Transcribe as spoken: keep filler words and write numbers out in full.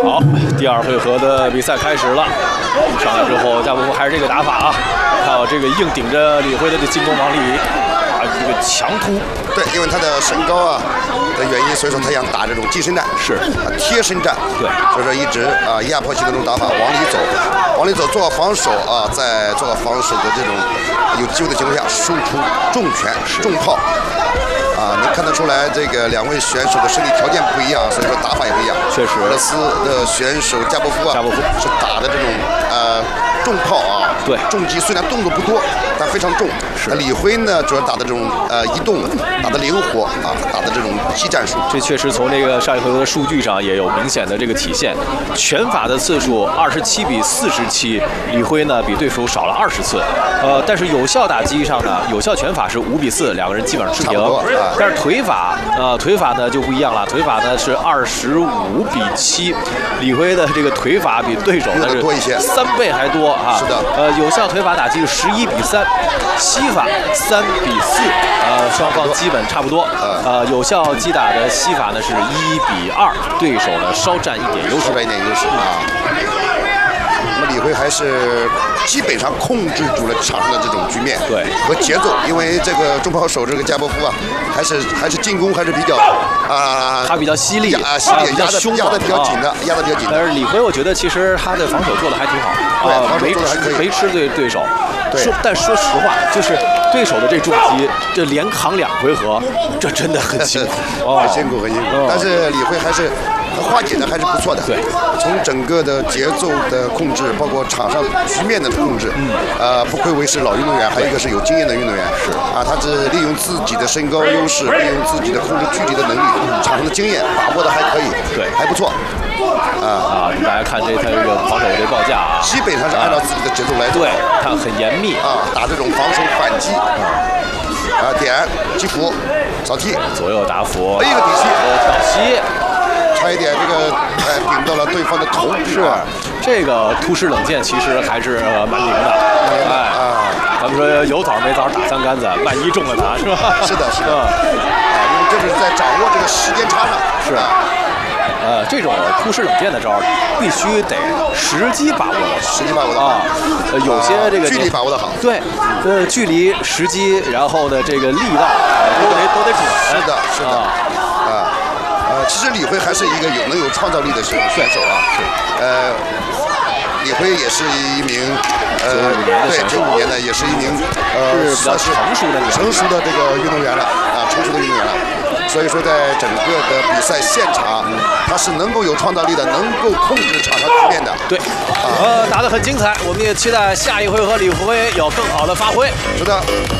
好，第二回合的比赛开始了。上来之后，加伯夫还是这个打法啊，还有这个硬顶着李辉的这进攻往里啊，这个强突。 对，因为他的身高啊的原因，所以说他想打这种近身战， 是啊贴身战。 对， 所以说一直啊压迫性的这种打法往里走，往里走做好防守啊，在做好防守的这种有机会的情况下，输出重拳重炮。啊，能看得出来，这个两位选手的身体条件不一样，所以说打法也不一样。 确实， 俄罗斯的选手加波夫啊， 加波夫是打的这种呃重炮啊， 对， 重击虽然动作不多，但非常重。 是。 那李辉呢，主要打的这种呃移动，打的灵活啊，打的这种技战术。 这确实从这个上一回合的数据上也有明显的这个体现。拳法的次数二十七比四十七，李辉呢比对手少了二十次。呃，但是有效打击上呢，有效拳法是五比四，两个人基本上持平。 啊、 但是腿法，呃，腿法呢就不一样了，腿法呢是二十五比七，李辉的这个腿法比对手呢是多一些， 三倍还多啊。 是的。 呃，有效腿法打击是十一比三，膝法三比四，呃，双方基本差不多。呃，有效击打的膝法呢是一比二，对手呢稍占一点优势， 占一点优势啊。那么李辉还是基本上控制住了场上的这种局面， 对和节奏，因为这个重炮手这个加波夫啊，还是还是进攻还是比较啊， 他比较犀利啊，犀利，压的凶， 压的比较紧的，压的比较紧。 但是李辉，我觉得其实他的防守做的还挺好， 对，防守做的还可以， 没吃对对手。 对， 说但说实话，就是对手的这重击，这连扛两回合，这真的很辛苦， 哦，很辛苦，很辛苦。但是李辉还是化解的还是不错的。 对， 从整个的节奏的控制，包括场上局面的控制，嗯，呃，不愧为是老运动员，还有一个是有经验的运动员。 是啊，他是利用自己的身高优势，利用自己的控制距离的能力，场上的经验把握的还可以， 对， 还不错。啊啊！大家看这他这个防守的这报价啊， 基本上是按照自己的节奏来走。 对，他很严密啊，打这种防守反击啊，啊点击服，扫踢， 左右打服， 哎，一个底膝， 跳膝， 差一点这个哎顶到了对方的头部。 是，这个突施冷箭其实还是蛮灵的。哎啊，咱们说有枣没枣打三竿子，万一中了呢，是吧？ 是的，是的。啊，因为这是在掌握这个时间差上。 是啊。呃，这种突施冷箭的招儿，必须得时机把握的好， 时机把握的好啊。呃，有些这个距离把握的好， 对，呃，距离、时机，然后呢，这个力道都得都得准。 是的，是的，啊，呃，其实李辉还是一个有能有创造力的选选手啊。是，呃，李辉也是一名呃，对，九五年的，也是一名呃， 算是成熟的成熟的这个运动员了啊，成熟的运动员了。所以说，在整个的比赛现场，他是能够有创造力的，能够控制场上局面的。 对，呃，打得很精彩，我们也期待下一回合李辉有更好的发挥。 是的。